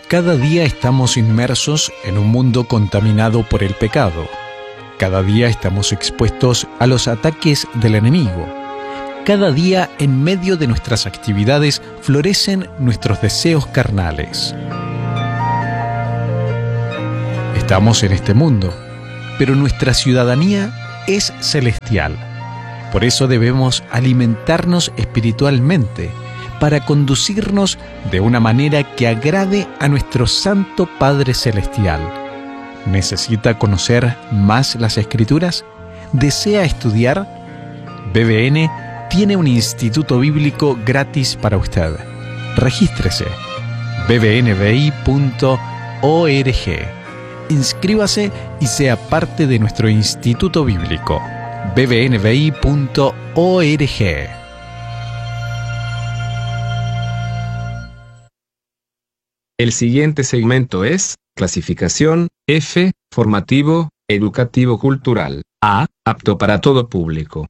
Cada día estamos inmersos en un mundo contaminado por el pecado. Cada día estamos expuestos a los ataques del enemigo. Cada día, en medio de nuestras actividades, florecen nuestros deseos carnales. Estamos en este mundo, pero nuestra ciudadanía es celestial. Por eso debemos alimentarnos espiritualmente, para conducirnos de una manera que agrade a nuestro Santo Padre Celestial. ¿Necesita conocer más las Escrituras? ¿Desea estudiar? BBN tiene un instituto bíblico gratis para usted. Regístrese. bbnbi.org. Inscríbase y sea parte de nuestro instituto bíblico. bbnbi.org. El siguiente segmento es clasificación F, formativo, educativo cultural. A, apto para todo público.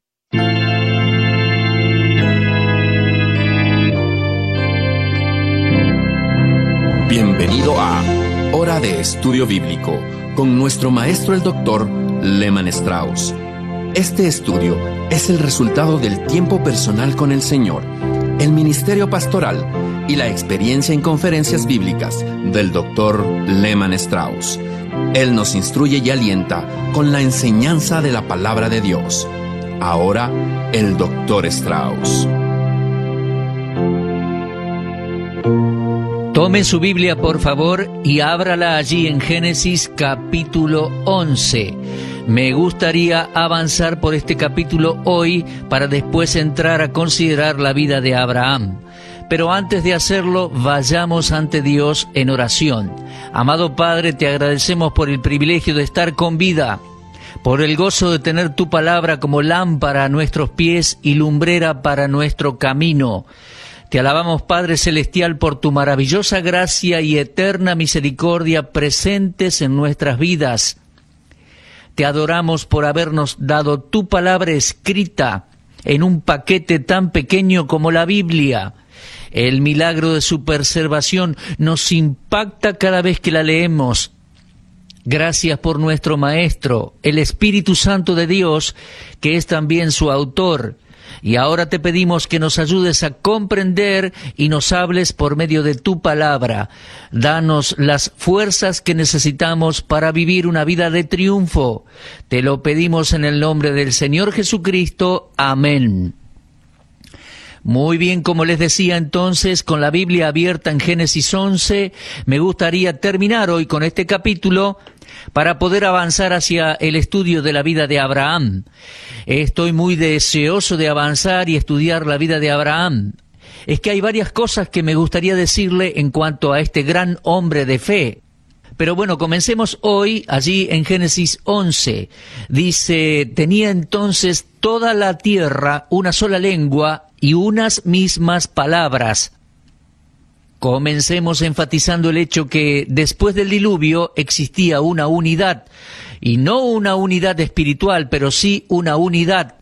Bienvenido a Hora de Estudio Bíblico con nuestro maestro el Dr. Lehman Strauss. Este estudio es el resultado del tiempo personal con el Señor, el ministerio pastoral y la experiencia en conferencias bíblicas del Dr. Lehman Strauss. Él nos instruye y alienta con la enseñanza de la palabra de Dios. Ahora, el Dr. Strauss. Tome su Biblia, por favor, y ábrala allí en Génesis capítulo 11. Me gustaría avanzar por este capítulo hoy para después entrar a considerar la vida de Abraham. Pero antes de hacerlo, vayamos ante Dios en oración. Amado Padre, te agradecemos por el privilegio de estar con vida, por el gozo de tener tu palabra como lámpara a nuestros pies y lumbrera para nuestro camino. Te alabamos, Padre Celestial, por tu maravillosa gracia y eterna misericordia presentes en nuestras vidas. Te adoramos por habernos dado tu palabra escrita en un paquete tan pequeño como la Biblia. El milagro de su preservación nos impacta cada vez que la leemos. Gracias por nuestro Maestro, el Espíritu Santo de Dios, que es también su autor. Y ahora te pedimos que nos ayudes a comprender y nos hables por medio de tu palabra. Danos las fuerzas que necesitamos para vivir una vida de triunfo. Te lo pedimos en el nombre del Señor Jesucristo. Amén. Muy bien, como les decía entonces, con la Biblia abierta en Génesis 11, me gustaría terminar hoy con este capítulo para poder avanzar hacia el estudio de la vida de Abraham. Estoy muy deseoso de avanzar y estudiar la vida de Abraham. Es que hay varias cosas que me gustaría decirle en cuanto a este gran hombre de fe. Pero bueno, comencemos hoy allí en Génesis 11. Dice, tenía entonces toda la tierra una sola lengua y unas mismas palabras. Comencemos enfatizando el hecho que después del diluvio existía una unidad, y no una unidad espiritual, pero sí una unidad.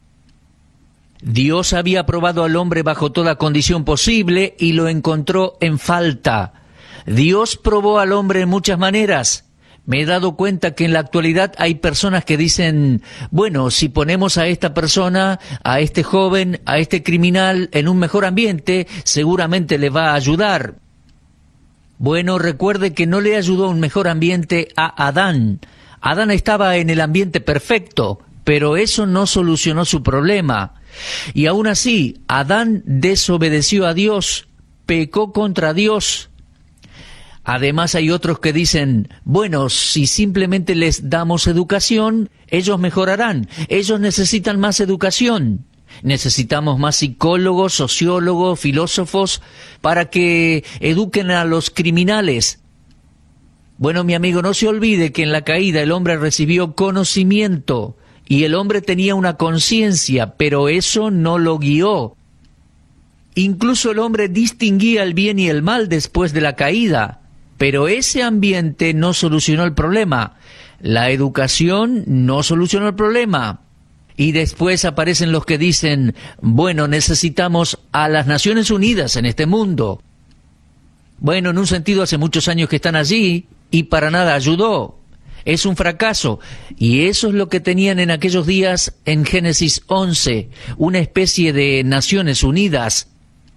Dios había probado al hombre bajo toda condición posible y lo encontró en falta. Dios probó al hombre en muchas maneras. Me he dado cuenta que en la actualidad hay personas que dicen, bueno, si ponemos a esta persona, a este joven, a este criminal en un mejor ambiente, seguramente le va a ayudar. Bueno, recuerde que no le ayudó un mejor ambiente a Adán. Adán estaba en el ambiente perfecto, pero eso no solucionó su problema. Y aún así, Adán desobedeció a Dios, pecó contra Dios. Además hay otros que dicen, bueno, si simplemente les damos educación, ellos mejorarán. Ellos necesitan más educación. Necesitamos más psicólogos, sociólogos, filósofos, para que eduquen a los criminales. Bueno, mi amigo, no se olvide que en la caída el hombre recibió conocimiento y el hombre tenía una conciencia, pero eso no lo guió. Incluso el hombre distinguía el bien y el mal después de la caída. Pero ese ambiente no solucionó el problema. La educación no solucionó el problema. Y después aparecen los que dicen, bueno, necesitamos a las Naciones Unidas en este mundo. Bueno, en un sentido hace muchos años que están allí y para nada ayudó. Es un fracaso. Y eso es lo que tenían en aquellos días en Génesis 11, una especie de Naciones Unidas.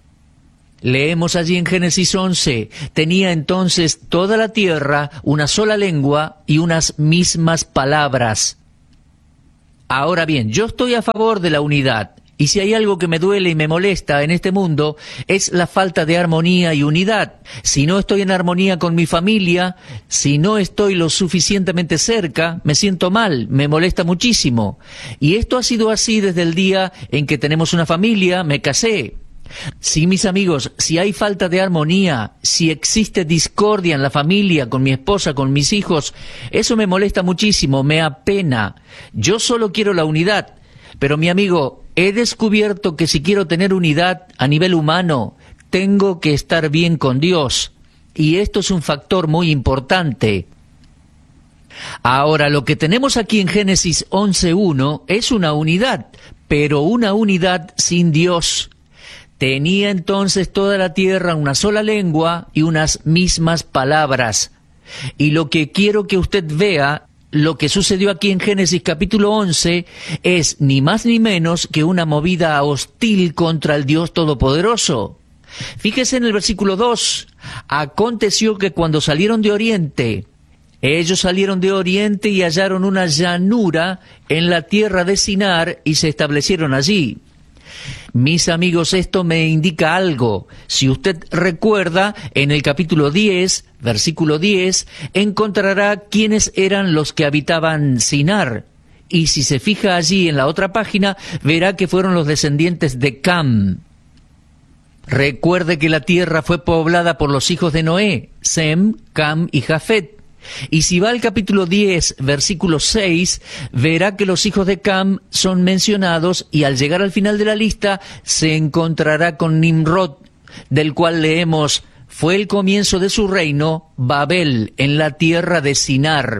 Leemos allí en Génesis 11, tenía entonces toda la tierra una sola lengua y unas mismas palabras. Ahora bien, yo estoy a favor de la unidad, y si hay algo que me duele y me molesta en este mundo, es la falta de armonía y unidad. Si no estoy en armonía con mi familia, si no estoy lo suficientemente cerca, me siento mal, me molesta muchísimo. Y esto ha sido así desde el día en que tenemos una familia, me casé. Sí, mis amigos, si hay falta de armonía, si existe discordia en la familia, con mi esposa, con mis hijos, eso me molesta muchísimo, me apena. Yo solo quiero la unidad, pero mi amigo, he descubierto que si quiero tener unidad a nivel humano, tengo que estar bien con Dios, y esto es un factor muy importante. Ahora, lo que tenemos aquí en Génesis 11:1 es una unidad, pero una unidad sin Dios. Tenía entonces toda la tierra una sola lengua y unas mismas palabras. Y lo que quiero que usted vea, lo que sucedió aquí en Génesis capítulo 11, es ni más ni menos que una movida hostil contra el Dios Todopoderoso. Fíjese en el versículo 2, aconteció que cuando salieron de Oriente, ellos salieron de Oriente y hallaron una llanura en la tierra de Sinar y se establecieron allí. Mis amigos, esto me indica algo. Si usted recuerda, en el capítulo 10, versículo 10, encontrará quiénes eran los que habitaban Sinar. Y si se fija allí en la otra página, verá que fueron los descendientes de Cam. Recuerde que la tierra fue poblada por los hijos de Noé, Sem, Cam y Jafet. Y si va al capítulo 10, versículo 6, verá que los hijos de Cam son mencionados y al llegar al final de la lista se encontrará con Nimrod, del cual leemos, fue el comienzo de su reino, Babel, en la tierra de Sinar.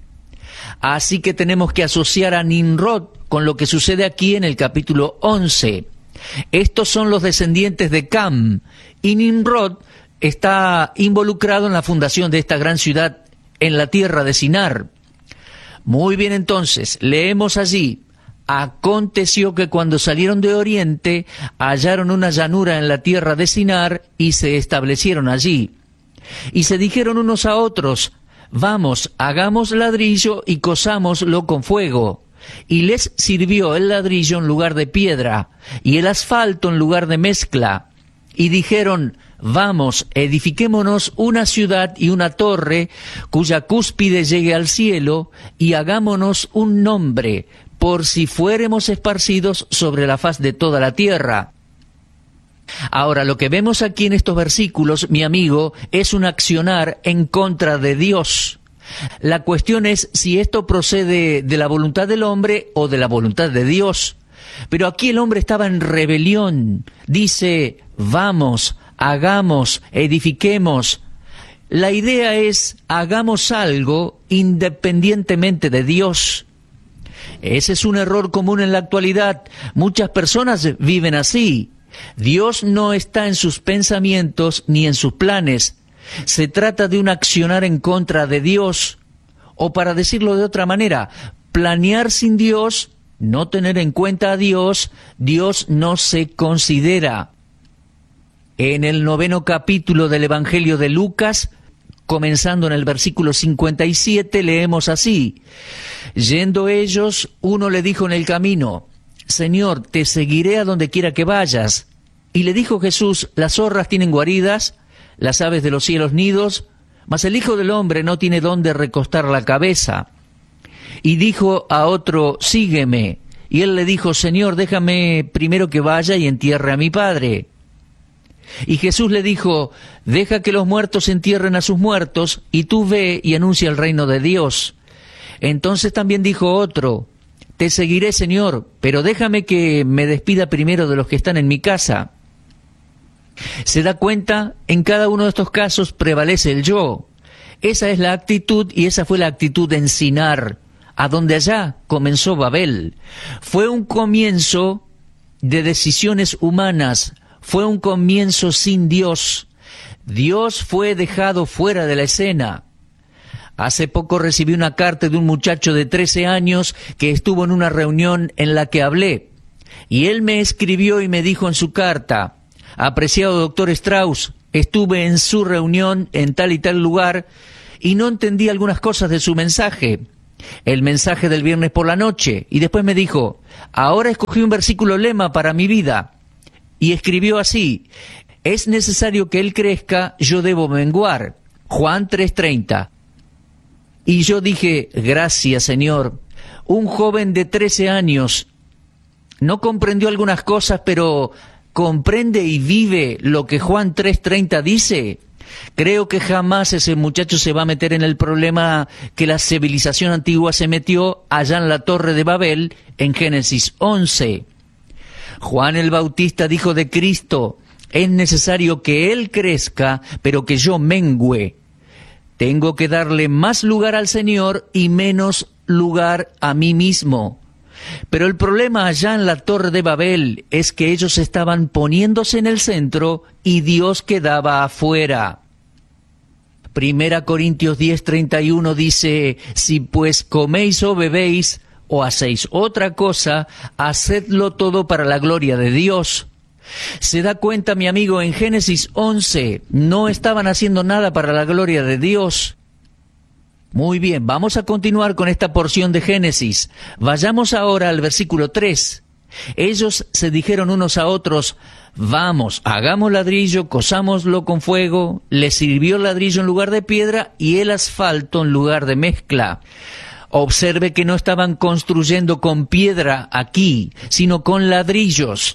Así que tenemos que asociar a Nimrod con lo que sucede aquí en el capítulo 11. Estos son los descendientes de Cam, y Nimrod está involucrado en la fundación de esta gran ciudad en la tierra de Sinar. Muy bien, entonces, leemos allí, aconteció que cuando salieron de Oriente, hallaron una llanura en la tierra de Sinar y se establecieron allí. Y se dijeron unos a otros, vamos, hagamos ladrillo y cosámoslo con fuego. Y les sirvió el ladrillo en lugar de piedra, y el asfalto en lugar de mezcla. Y dijeron, vamos, edifiquémonos una ciudad y una torre, cuya cúspide llegue al cielo, y hagámonos un nombre, por si fuéremos esparcidos sobre la faz de toda la tierra. Ahora, lo que vemos aquí en estos versículos, mi amigo, es un accionar en contra de Dios. La cuestión es si esto procede de la voluntad del hombre o de la voluntad de Dios. Pero aquí el hombre estaba en rebelión. Dice, vamos, hagamos, edifiquemos. La idea es, hagamos algo independientemente de Dios. Ese es un error común en la actualidad. Muchas personas viven así. Dios no está en sus pensamientos ni en sus planes. Se trata de un accionar en contra de Dios. O para decirlo de otra manera, planear sin Dios, no tener en cuenta a Dios, Dios no se considera. En el 9º capítulo del Evangelio de Lucas, comenzando en el versículo 57, leemos así, yendo ellos, uno le dijo en el camino, Señor, te seguiré a donde quiera que vayas. Y le dijo Jesús, las zorras tienen guaridas, las aves de los cielos nidos, mas el Hijo del Hombre no tiene dónde recostar la cabeza. Y dijo a otro, sígueme. Y él le dijo, Señor, déjame primero que vaya y entierre a mi padre. Y Jesús le dijo, deja que los muertos entierren a sus muertos, y tú ve y anuncia el reino de Dios. Entonces también dijo otro, te seguiré, Señor, pero déjame que me despida primero de los que están en mi casa. ¿Se da cuenta? En cada uno de estos casos prevalece el yo. Esa es la actitud y esa fue la actitud en Sinar, a donde allá comenzó Babel. Fue un comienzo de decisiones humanas, fue un comienzo sin Dios. Dios fue dejado fuera de la escena. Hace poco recibí una carta de un muchacho de 13 años que estuvo en una reunión en la que hablé. Y él me escribió y me dijo en su carta: apreciado doctor Strauss, estuve en su reunión en tal y tal lugar y no entendí algunas cosas de su mensaje, el mensaje del viernes por la noche. Y después me dijo: ahora escogí un versículo lema para mi vida. Y escribió así: es necesario que él crezca, yo debo menguar. Juan 3:30. Y yo dije: gracias, Señor. Un joven de 13 años no comprendió algunas cosas, pero comprende y vive lo que Juan 3:30 dice. Creo que jamás ese muchacho se va a meter en el problema que la civilización antigua se metió allá en la Torre de Babel, en Génesis 11. Juan el Bautista dijo de Cristo: es necesario que Él crezca, pero que yo mengüe. Tengo que darle más lugar al Señor y menos lugar a mí mismo. Pero el problema allá en la Torre de Babel es que ellos estaban poniéndose en el centro y Dios quedaba afuera. 1 Corintios 10:31 dice: si pues coméis o bebéis o hacéis otra cosa, hacedlo todo para la gloria de Dios. ¿Se da cuenta, mi amigo? En Génesis 11 no estaban haciendo nada para la gloria de Dios. Muy bien, vamos a continuar con esta porción de Génesis. Vayamos ahora al versículo 3. Ellos se dijeron unos a otros: vamos, hagamos ladrillo, cosámoslo con fuego. Les sirvió el ladrillo en lugar de piedra y el asfalto en lugar de mezcla. Observe que no estaban construyendo con piedra aquí, sino con ladrillos.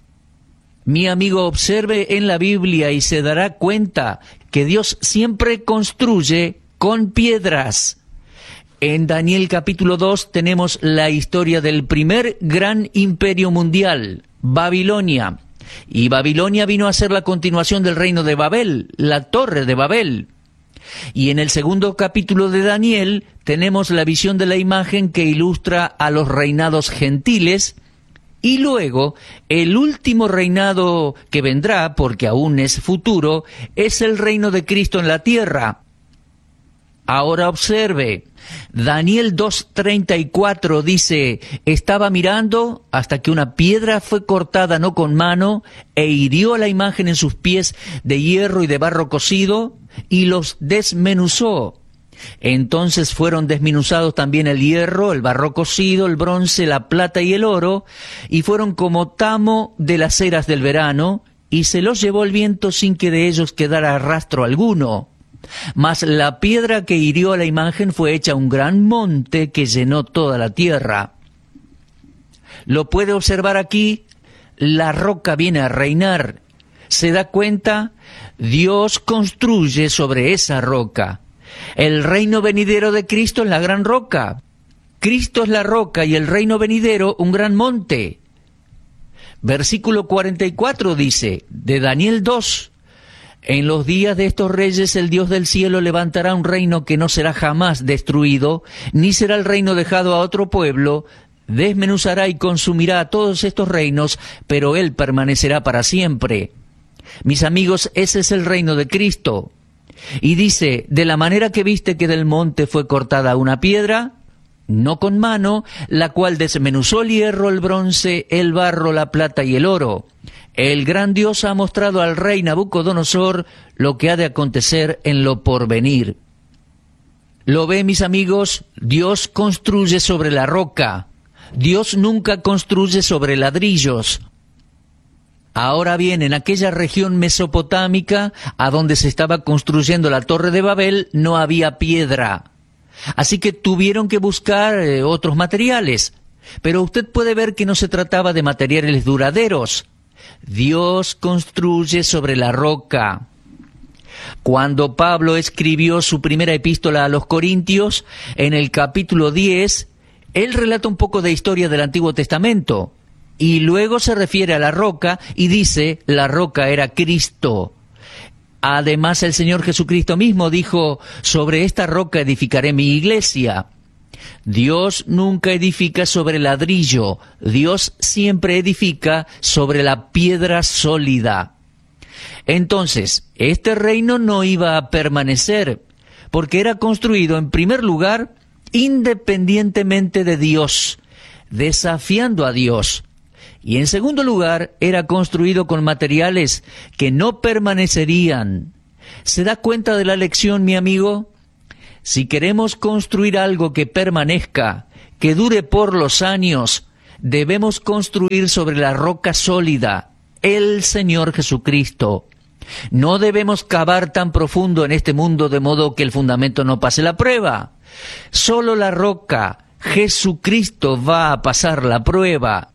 Mi amigo, observe en la Biblia y se dará cuenta que Dios siempre construye con piedras. En Daniel capítulo 2 tenemos la historia del primer gran imperio mundial, Babilonia. Y Babilonia vino a ser la continuación del reino de Babel, la Torre de Babel. Y en el segundo capítulo de Daniel tenemos la visión de la imagen que ilustra a los reinados gentiles. Y luego, el último reinado que vendrá, porque aún es futuro, es el reino de Cristo en la tierra. Ahora observe, Daniel 2:34 dice: estaba mirando hasta que una piedra fue cortada no con mano e hirió a la imagen en sus pies de hierro y de barro cocido y los desmenuzó. Entonces fueron desmenuzados también el hierro, el barro cocido, el bronce, la plata y el oro, y fueron como tamo de las eras del verano, y se los llevó el viento sin que de ellos quedara rastro alguno. Mas la piedra que hirió a la imagen fue hecha un gran monte que llenó toda la tierra. Lo puede observar aquí, la roca viene a reinar. ¿Se da cuenta? Dios construye sobre esa roca. El reino venidero de Cristo es la gran roca. Cristo es la roca y el reino venidero un gran monte. Versículo 44 dice, de Daniel 2, en los días de estos reyes el Dios del cielo levantará un reino que no será jamás destruido, ni será el reino dejado a otro pueblo, desmenuzará y consumirá a todos estos reinos, pero él permanecerá para siempre. Mis amigos, ese es el reino de Cristo. Y dice, de la manera que viste que del monte fue cortada una piedra, no con mano, la cual desmenuzó el hierro, el bronce, el barro, la plata y el oro. El gran Dios ha mostrado al rey Nabucodonosor lo que ha de acontecer en lo porvenir. ¿Lo ve, mis amigos? Dios construye sobre la roca. Dios nunca construye sobre ladrillos. Ahora bien, en aquella región mesopotámica, a donde se estaba construyendo la Torre de Babel, no había piedra. Así que tuvieron que buscar otros materiales. Pero usted puede ver que no se trataba de materiales duraderos. Dios construye sobre la roca. Cuando Pablo escribió su primera epístola a los Corintios, en el capítulo 10, él relata un poco de historia del Antiguo Testamento. Y luego se refiere a la roca y dice, la roca era Cristo. Además, el Señor Jesucristo mismo dijo, sobre esta roca edificaré mi iglesia. Dios nunca edifica sobre ladrillo, Dios siempre edifica sobre la piedra sólida. Entonces, este reino no iba a permanecer, porque era construido, en primer lugar, independientemente de Dios, desafiando a Dios. Y en segundo lugar, era construido con materiales que no permanecerían. ¿Se da cuenta de la lección, mi amigo? Si queremos construir algo que permanezca, que dure por los años, debemos construir sobre la roca sólida, el Señor Jesucristo. No debemos cavar tan profundo en este mundo de modo que el fundamento no pase la prueba. Solo la roca, Jesucristo, va a pasar la prueba.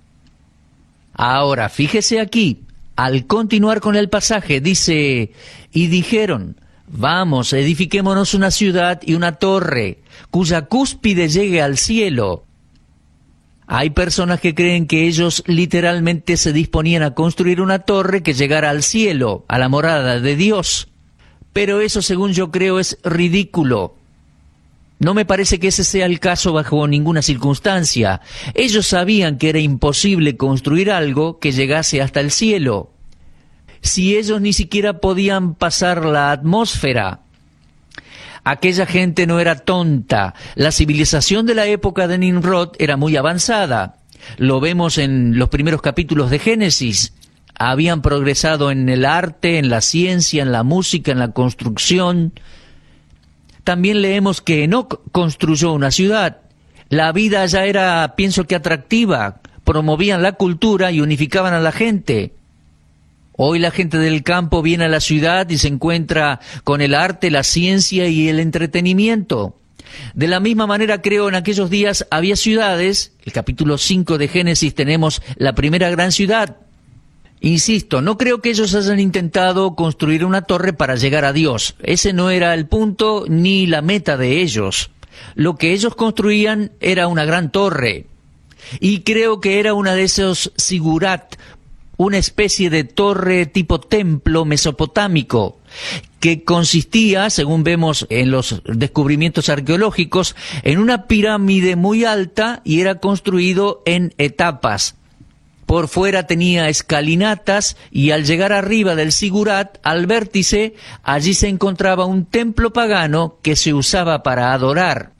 Ahora, fíjese aquí, al continuar con el pasaje, dice, y dijeron, vamos, edifiquémonos una ciudad y una torre, cuya cúspide llegue al cielo. Hay personas que creen que ellos literalmente se disponían a construir una torre que llegara al cielo, a la morada de Dios. Pero eso, según yo creo, es ridículo. No me parece que ese sea el caso bajo ninguna circunstancia. Ellos sabían que era imposible construir algo que llegase hasta el cielo. Si ellos ni siquiera podían pasar la atmósfera, aquella gente no era tonta. La civilización de la época de Nimrod era muy avanzada. Lo vemos en los primeros capítulos de Génesis. Habían progresado en el arte, en la ciencia, en la música, en la construcción. También leemos que Enoc construyó una ciudad. La vida ya era, pienso que atractiva. Promovían la cultura y unificaban a la gente. Hoy la gente del campo viene a la ciudad y se encuentra con el arte, la ciencia y el entretenimiento. De la misma manera, creo, en aquellos días había ciudades. El capítulo 5 de Génesis tenemos la primera gran ciudad. Insisto, no creo que ellos hayan intentado construir una torre para llegar a Dios. Ese no era el punto ni la meta de ellos. Lo que ellos construían era una gran torre. Y creo que era una de esos sigurat, una especie de torre tipo templo mesopotámico, que consistía, según vemos en los descubrimientos arqueológicos, en una pirámide muy alta y era construido en etapas. Por fuera tenía escalinatas y al llegar arriba del sigurat, al vértice, allí se encontraba un templo pagano que se usaba para adorar.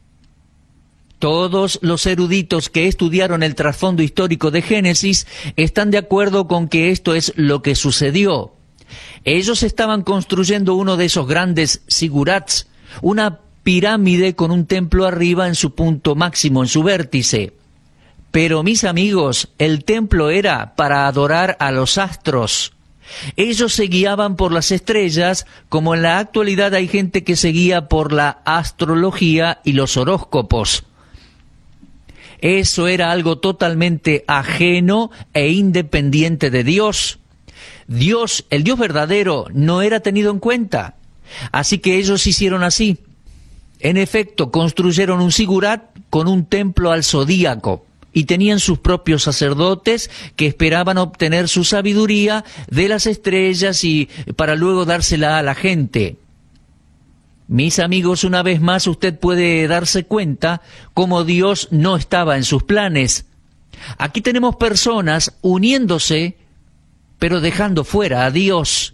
Todos los eruditos que estudiaron el trasfondo histórico de Génesis están de acuerdo con que esto es lo que sucedió. Ellos estaban construyendo uno de esos grandes sigurats, una pirámide con un templo arriba en su punto máximo, en su vértice. Pero, mis amigos, el templo era para adorar a los astros. Ellos se guiaban por las estrellas, como en la actualidad hay gente que se guía por la astrología y los horóscopos. Eso era algo totalmente ajeno e independiente de Dios. Dios, el Dios verdadero, no era tenido en cuenta. Así que ellos hicieron así. En efecto, construyeron un sigurat con un templo al zodíaco. Y tenían sus propios sacerdotes que esperaban obtener su sabiduría de las estrellas y para luego dársela a la gente. Mis amigos, una vez más usted puede darse cuenta cómo Dios no estaba en sus planes. Aquí tenemos personas uniéndose, pero dejando fuera a Dios.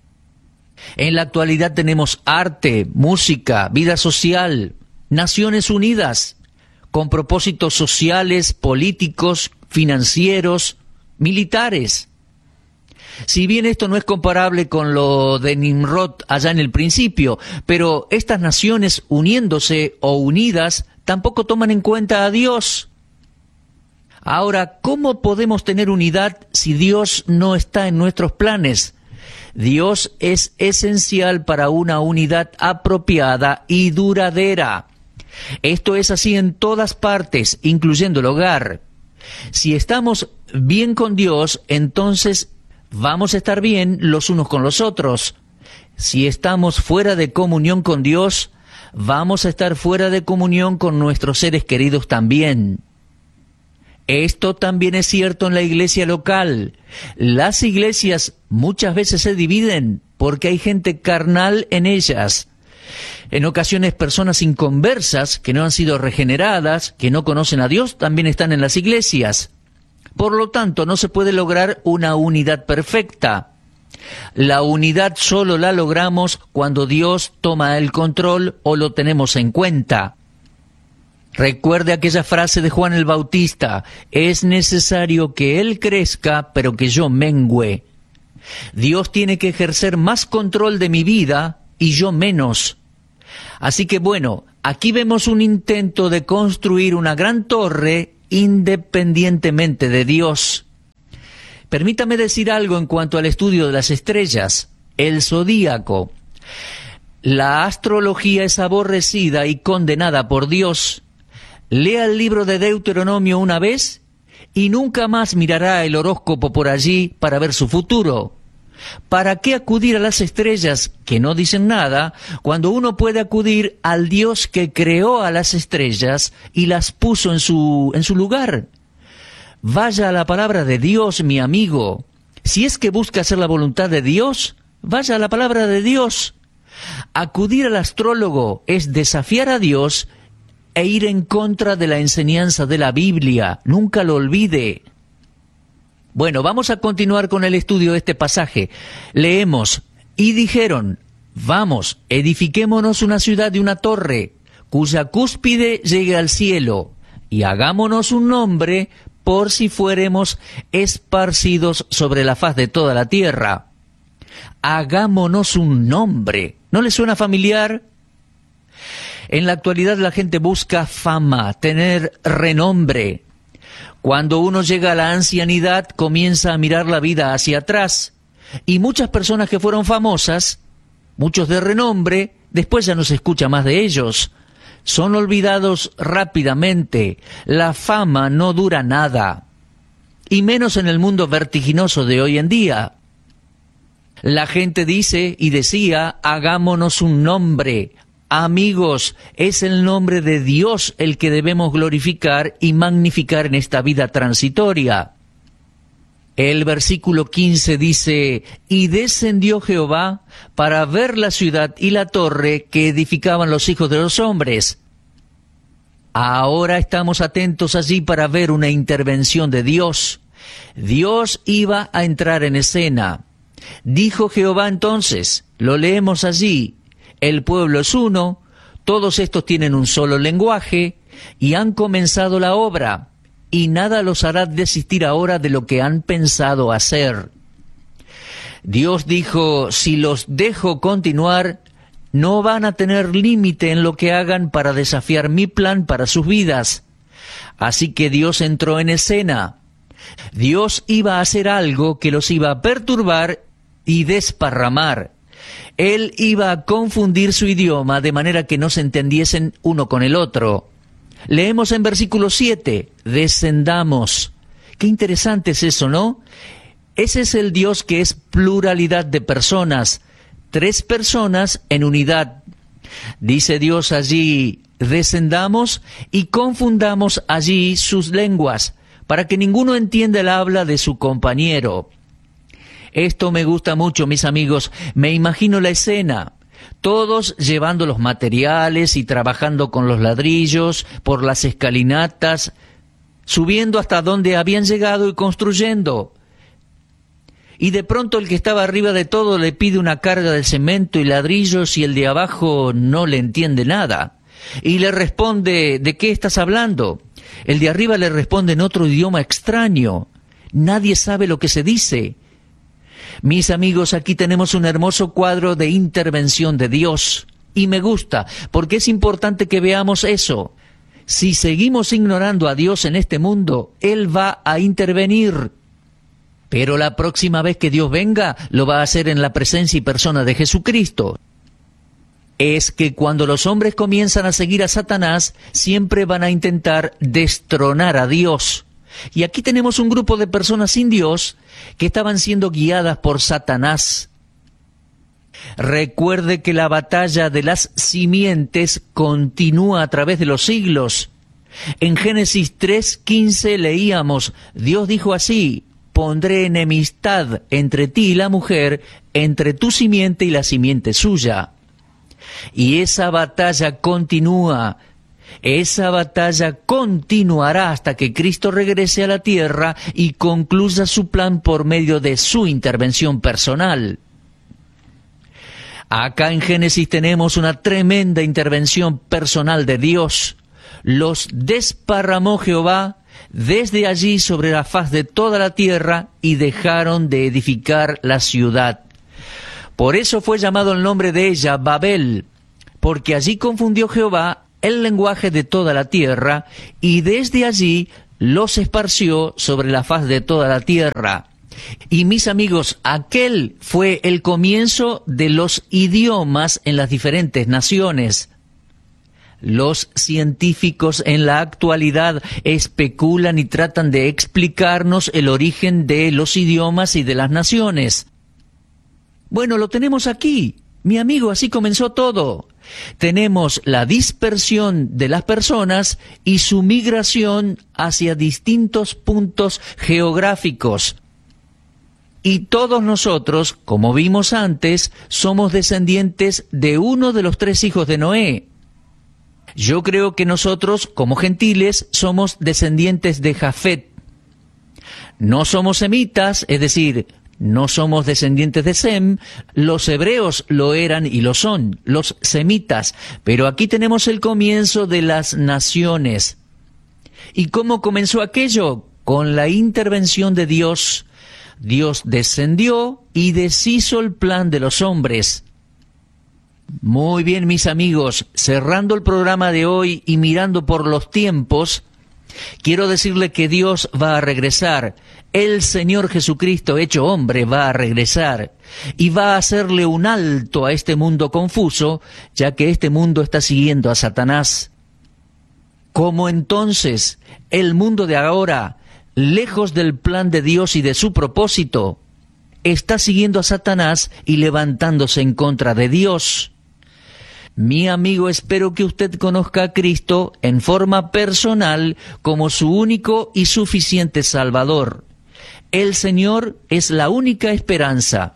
En la actualidad tenemos arte, música, vida social, Naciones Unidas, con propósitos sociales, políticos, financieros, militares. Si bien esto no es comparable con lo de Nimrod allá en el principio, pero estas naciones uniéndose o unidas tampoco toman en cuenta a Dios. Ahora, ¿cómo podemos tener unidad si Dios no está en nuestros planes? Dios es esencial para una unidad apropiada y duradera. Esto es así en todas partes, incluyendo el hogar. Si estamos bien con Dios, entonces vamos a estar bien los unos con los otros. Si estamos fuera de comunión con Dios, vamos a estar fuera de comunión con nuestros seres queridos también. Esto también es cierto en la iglesia local. Las iglesias muchas veces se dividen porque hay gente carnal en ellas. En ocasiones personas inconversas, que no han sido regeneradas, que no conocen a Dios, también están en las iglesias. Por lo tanto, no se puede lograr una unidad perfecta. La unidad solo la logramos cuando Dios toma el control o lo tenemos en cuenta. Recuerde aquella frase de Juan el Bautista: es necesario que Él crezca, pero que yo mengüe. Dios tiene que ejercer más control de mi vida y yo menos. Así que bueno, aquí vemos un intento de construir una gran torre independientemente de Dios. Permítame decir algo en cuanto al estudio de las estrellas, el zodíaco. La astrología es aborrecida y condenada por Dios. Lea el libro de Deuteronomio una vez y nunca más mirará el horóscopo por allí para ver su futuro. ¿Para qué acudir a las estrellas que no dicen nada cuando uno puede acudir al Dios que creó a las estrellas y las puso en su lugar? Vaya a la palabra de Dios, mi amigo. Si es que busca hacer la voluntad de Dios, vaya a la palabra de Dios. Acudir al astrólogo es desafiar a Dios e ir en contra de la enseñanza de la Biblia. Nunca lo olvide. Bueno, vamos a continuar con el estudio de este pasaje. Leemos: y dijeron, vamos, edifiquémonos una ciudad y una torre, cuya cúspide llegue al cielo, y hagámonos un nombre, por si fuéremos esparcidos sobre la faz de toda la tierra. Hagámonos un nombre. ¿No le suena familiar? En la actualidad la gente busca fama, tener renombre. Cuando uno llega a la ancianidad, comienza a mirar la vida hacia atrás. Y muchas personas que fueron famosas, muchos de renombre, después ya no se escucha más de ellos. Son olvidados rápidamente. La fama no dura nada. Y menos en el mundo vertiginoso de hoy en día. La gente dice y decía, hagámonos un nombre. Amigos, es el nombre de Dios el que debemos glorificar y magnificar en esta vida transitoria. El versículo 15 dice, y descendió Jehová para ver la ciudad y la torre que edificaban los hijos de los hombres. Ahora estamos atentos allí para ver una intervención de Dios. Dios iba a entrar en escena. Dijo Jehová entonces, lo leemos allí, el pueblo es uno, todos estos tienen un solo lenguaje y han comenzado la obra, y nada los hará desistir ahora de lo que han pensado hacer. Dios dijo, si los dejo continuar, no van a tener límite en lo que hagan para desafiar mi plan para sus vidas. Así que Dios entró en escena. Dios iba a hacer algo que los iba a perturbar y desparramar. Él iba a confundir su idioma de manera que no se entendiesen uno con el otro. Leemos en versículo 7, descendamos. Qué interesante es eso, ¿no? Ese es el Dios que es pluralidad de personas, 3 personas en unidad. Dice Dios allí, descendamos y confundamos allí sus lenguas, para que ninguno entienda el habla de su compañero. Esto me gusta mucho, mis amigos. Me imagino la escena. Todos llevando los materiales y trabajando con los ladrillos por las escalinatas, subiendo hasta donde habían llegado y construyendo. Y de pronto el que estaba arriba de todo le pide una carga de cemento y ladrillos y el de abajo no le entiende nada. Y le responde, ¿de qué estás hablando? El de arriba le responde en otro idioma extraño. Nadie sabe lo que se dice. Mis amigos, aquí tenemos un hermoso cuadro de intervención de Dios. Y me gusta, porque es importante que veamos eso. Si seguimos ignorando a Dios en este mundo, Él va a intervenir. Pero la próxima vez que Dios venga, lo va a hacer en la presencia y persona de Jesucristo. Es que cuando los hombres comienzan a seguir a Satanás, siempre van a intentar destronar a Dios. Y aquí tenemos un grupo de personas sin Dios que estaban siendo guiadas por Satanás. Recuerde que la batalla de las simientes continúa a través de los siglos. En Génesis 3:15 leíamos, Dios dijo así, pondré enemistad entre ti y la mujer, entre tu simiente y la simiente suya. Y esa batalla continúa. Esa batalla continuará hasta que Cristo regrese a la tierra y concluya su plan por medio de su intervención personal. Acá en Génesis tenemos una tremenda intervención personal de Dios. Los desparramó Jehová desde allí sobre la faz de toda la tierra y dejaron de edificar la ciudad. Por eso fue llamado el nombre de ella Babel, porque allí confundió Jehová el lenguaje de toda la tierra y desde allí los esparció sobre la faz de toda la tierra. Y mis amigos, aquel fue el comienzo de los idiomas en las diferentes naciones. Los científicos en la actualidad especulan y tratan de explicarnos el origen de los idiomas y de las naciones. Bueno, lo tenemos aquí. Mi amigo, así comenzó todo. Tenemos la dispersión de las personas y su migración hacia distintos puntos geográficos. Y todos nosotros, como vimos antes, somos descendientes de uno de los 3 hijos de Noé. Yo creo que nosotros, como gentiles, somos descendientes de Jafet. No somos semitas, es decir, no somos descendientes de Sem. Los hebreos lo eran y lo son, los semitas. Pero aquí tenemos el comienzo de las naciones. ¿Y cómo comenzó aquello? Con la intervención de Dios. Dios descendió y deshizo el plan de los hombres. Muy bien, mis amigos, cerrando el programa de hoy y mirando por los tiempos, quiero decirle que Dios va a regresar. El Señor Jesucristo hecho hombre va a regresar y va a hacerle un alto a este mundo confuso, ya que este mundo está siguiendo a Satanás. ¿Cómo entonces el mundo de ahora, lejos del plan de Dios y de su propósito, está siguiendo a Satanás y levantándose en contra de Dios? Mi amigo, espero que usted conozca a Cristo en forma personal como su único y suficiente Salvador. El Señor es la única esperanza.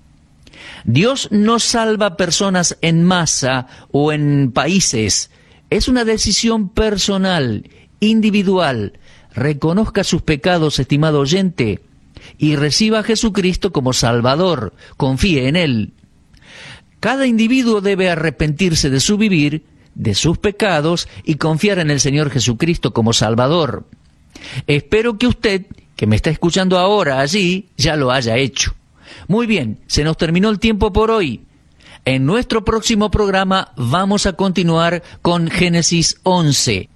Dios no salva personas en masa o en países. Es una decisión personal, individual. Reconozca sus pecados, estimado oyente, y reciba a Jesucristo como Salvador. Confíe en Él. Cada individuo debe arrepentirse de su vivir, de sus pecados, y confiar en el Señor Jesucristo como Salvador. Espero que usted, que me está escuchando ahora allí, ya lo haya hecho. Muy bien, se nos terminó el tiempo por hoy. En nuestro próximo programa vamos a continuar con Génesis 11.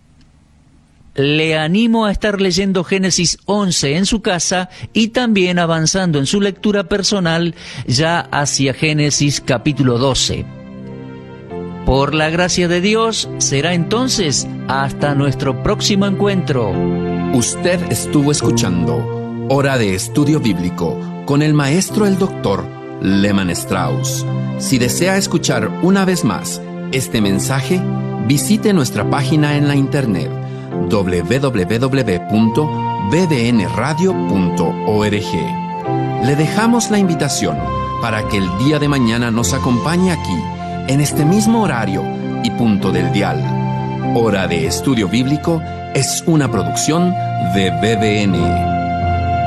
Le animo a estar leyendo Génesis 11 en su casa y también avanzando en su lectura personal ya hacia Génesis capítulo 12. Por la gracia de Dios, será entonces hasta nuestro próximo encuentro. Usted estuvo escuchando Hora de Estudio Bíblico con el maestro el doctor Lehman Strauss. Si desea escuchar una vez más este mensaje, visite nuestra página en la internet www.bbnradio.org. Le dejamos la invitación para que el día de mañana nos acompañe aquí, en este mismo horario y punto del dial. Hora de Estudio Bíblico es una producción de BBN.